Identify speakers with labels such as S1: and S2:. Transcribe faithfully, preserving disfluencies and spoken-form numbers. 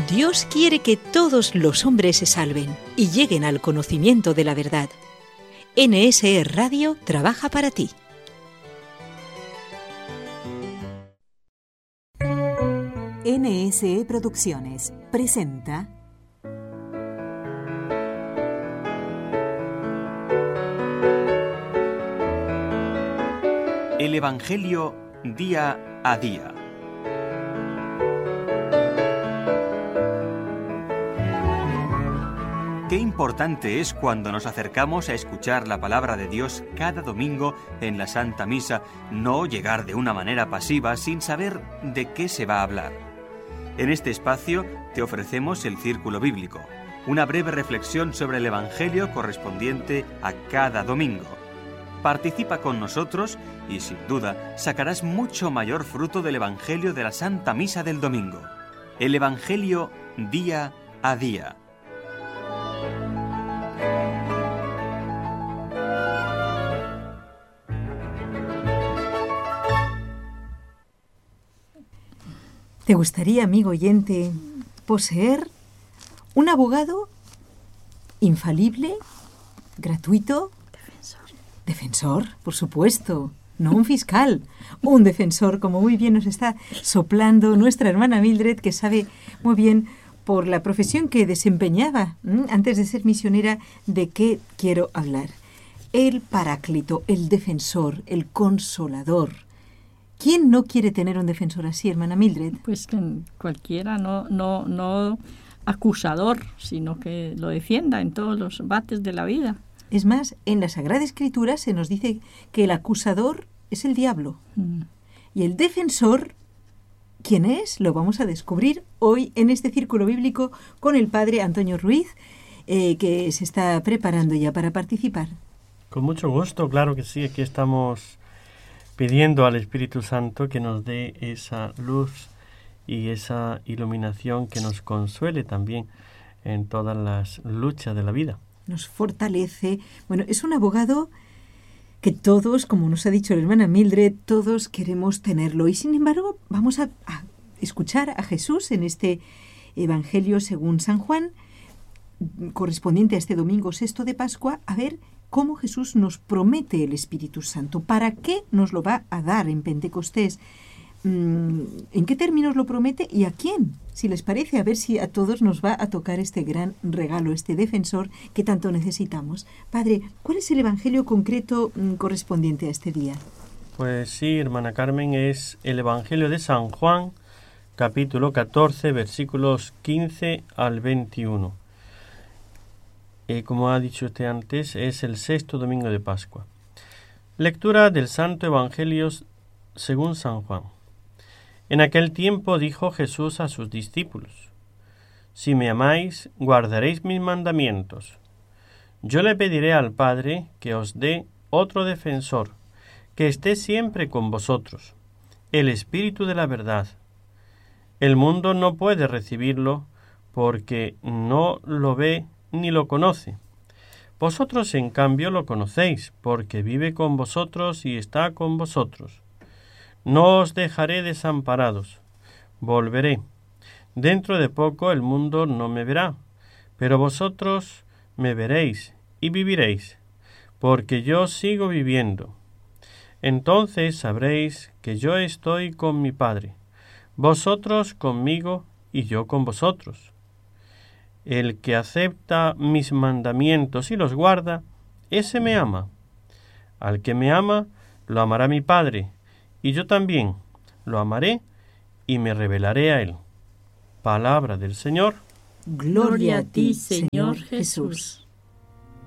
S1: Dios quiere que todos los hombres se salven y lleguen al conocimiento de la verdad. N S E Radio trabaja para ti.
S2: N S E Producciones presenta
S3: El Evangelio día a día. Qué importante es cuando nos acercamos a escuchar la palabra de Dios cada domingo en la Santa Misa, no llegar de una manera pasiva sin saber de qué se va a hablar. En este espacio te ofrecemos el Círculo Bíblico, una breve reflexión sobre el Evangelio correspondiente a cada domingo. Participa con nosotros y sin duda sacarás mucho mayor fruto del Evangelio de la Santa Misa del domingo. El Evangelio día a día.
S1: ¿Te gustaría, amigo oyente, poseer un abogado infalible, gratuito?
S4: Defensor.
S1: Defensor, por supuesto, no un fiscal, un defensor, como muy bien nos está soplando nuestra hermana Mildred, que sabe muy bien por la profesión que desempeñaba ¿m? antes de ser misionera de qué quiero hablar. El Paráclito, el defensor, el consolador. ¿Quién no quiere tener un defensor así, hermana Mildred?
S4: Pues que cualquiera, no, no, no acusador, sino que lo defienda en todos los bates de la vida.
S1: Es más, en la Sagrada Escritura se nos dice que el acusador es el diablo. Mm. Y el defensor, ¿quién es? Lo vamos a descubrir hoy en este Círculo Bíblico con el padre Antonio Ruiz, eh, que se está preparando ya para participar.
S5: Con mucho gusto, claro que sí, aquí estamos pidiendo al Espíritu Santo que nos dé esa luz y esa iluminación que nos consuele también en todas las luchas de la vida.
S1: Nos fortalece. Bueno, es un abogado que todos, como nos ha dicho la hermana Mildred, todos queremos tenerlo. Y sin embargo, vamos a, a escuchar a Jesús en este Evangelio según San Juan, correspondiente a este domingo sexto de Pascua, a ver cómo Jesús nos promete el Espíritu Santo. ¿Para qué nos lo va a dar en Pentecostés? ¿En qué términos lo promete y a quién? Si les parece, a ver si a todos nos va a tocar este gran regalo, este defensor que tanto necesitamos. Padre, ¿cuál es el Evangelio concreto correspondiente a este día?
S5: Pues sí, hermana Carmen, es el Evangelio de San Juan, capítulo catorce, versículos quince al veintiuno. Eh, como ha dicho usted antes, es el sexto domingo de Pascua. Lectura del Santo Evangelio según San Juan. En aquel tiempo dijo Jesús a sus discípulos: Si me amáis, guardaréis mis mandamientos. Yo le pediré al Padre que os dé otro defensor, que esté siempre con vosotros, el Espíritu de la verdad. El mundo no puede recibirlo porque no lo ve ni lo conoce. Vosotros, en cambio, lo conocéis, porque vive con vosotros y está con vosotros. No os dejaré desamparados. Volveré. Dentro de poco el mundo no me verá, pero vosotros me veréis y viviréis, porque yo sigo viviendo. Entonces sabréis que yo estoy con mi Padre, vosotros conmigo y yo con vosotros. El que acepta mis mandamientos y los guarda, ese me ama. Al que me ama, lo amará mi Padre, y yo también lo amaré y me revelaré a él. Palabra del Señor.
S4: Gloria a ti, Señor Jesús.